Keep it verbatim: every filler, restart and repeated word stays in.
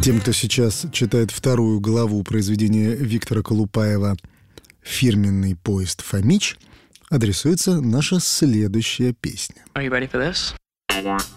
Тем, кто сейчас читает вторую главу произведения Виктора Колупаева «Фирменный поезд Фомич», адресуется наша следующая песня. Are you ready for this?